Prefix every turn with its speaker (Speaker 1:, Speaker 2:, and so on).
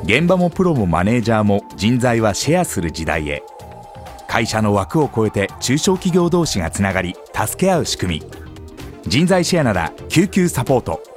Speaker 1: 現場もプロもマネージャーも人材はシェアする時代へ。会社の枠を超えて中小企業同士がつながり助け合う仕組み。人材シェアなら救急サポート。